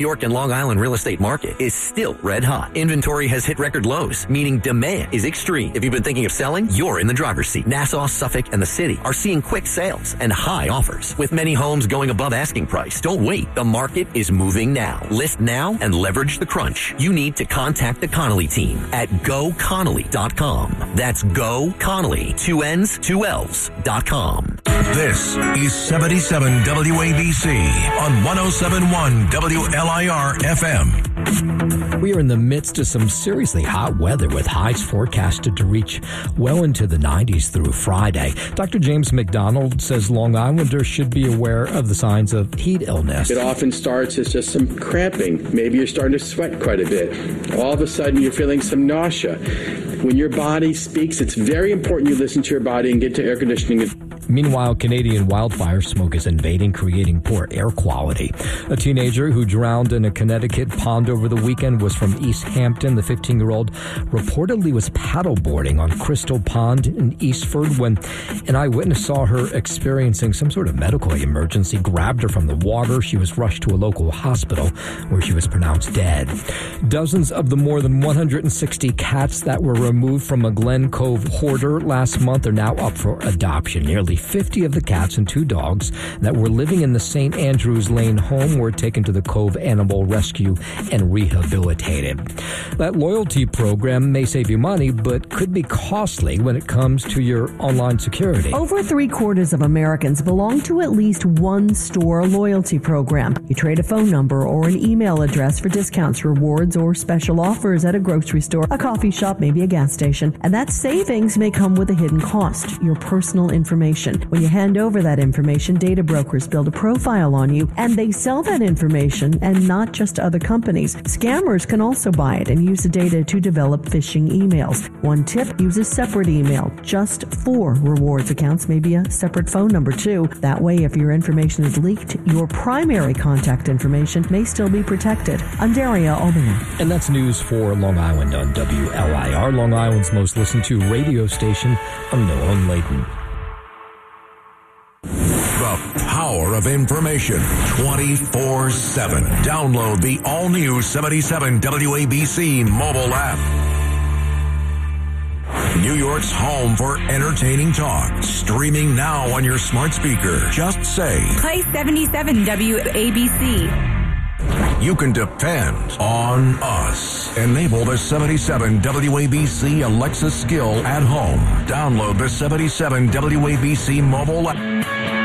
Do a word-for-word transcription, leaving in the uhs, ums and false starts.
York and Long Island real estate market is still red hot. Inventory has hit record lows, meaning demand is extreme. If you've been thinking of selling, you're in the driver's seat. Nassau, Suffolk, and the city are seeing quick sales and high offers. With many homes going above asking price, don't wait. The market is moving now. List now and leverage the crunch. You need to contact the Connolly team at go connolly dot com. That's Go Connolly, two N's, two L's dot com. This is seventy-seven W A B C on one oh seven point one W L I R F M. We are in the midst of some seriously hot weather with highs forecasted to reach well into the nineties through Friday. Doctor James McDonald says Long Islanders should be aware of the signs of heat illness. It often starts as just some cramping. Maybe you're starting to sweat quite a bit. All of a sudden you're feeling some nausea. When your body speaks, it's very important you listen to your body and get to air conditioning. Meanwhile, Canadian wildfire smoke is invading, creating poor air quality. A teenager who drowned in a Connecticut pond over the weekend was from East Hampton. The fifteen-year-old reportedly was paddleboarding on Crystal Pond in Eastford when an eyewitness saw her experiencing some sort of medical emergency, grabbed her from the water. She was rushed to a local hospital where she was pronounced dead. Dozens of the more than one hundred sixty cats that were removed from a Glen Cove hoarder last month are now up for adoption. Nearly fifty of the cats and two dogs that were living in the Saint Andrews Lane home were taken to the Cove Animal Rescue and rehabilitated. That loyalty program may save you money, but could be costly when it comes to your online security. Over three quarters of Americans belong to at least one store loyalty program. You trade a phone number or an email address for discounts, rewards, or special offers at a grocery store, a coffee shop, maybe a gas station. And that savings may come with a hidden cost, your personal information. When you hand over that information, data brokers build a profile on you, and they sell that information, and not just other companies. Scammers can also buy it and use the data to develop phishing emails. One tip, use a separate email just for rewards accounts, maybe a separate phone number too. That way, if your information is leaked, your primary contact information may still be protected. I'm Daria Albina. And that's news for Long Island on W L I R, Long Island's most listened to radio station. I'm Noah Layton. The power of information twenty-four seven. Download the all-new seventy-seven W A B C mobile app. New York's home for entertaining talk. Streaming now on your smart speaker. Just say, play seventy-seven W A B C. You can depend on us. Enable the seventy-seven W A B C Alexa skill at home. Download the seventy-seven W A B C mobile app.